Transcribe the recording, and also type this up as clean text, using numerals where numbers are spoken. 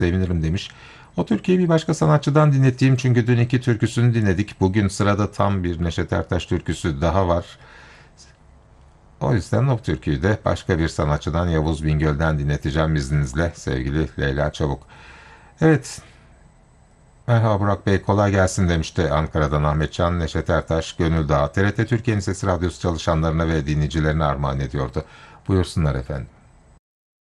sevinirim demiş. O türküyü bir başka sanatçıdan dinleteyim çünkü dün iki türküsünü dinledik. Bugün sırada tam bir Neşet Ertaş türküsü daha var. O yüzden o türküyü de başka bir sanatçıdan Yavuz Bingöl'den dinleteceğim izninizle sevgili Leyla Çabuk. Evet, merhaba Burak Bey, kolay gelsin demişti Ankara'dan Ahmetcan. Neşet Ertaş Gönül Dağı TRT Türkiye'nin Sesi Radyosu çalışanlarına ve dinleyicilerine armağan ediyordu. Buyursunlar efendim.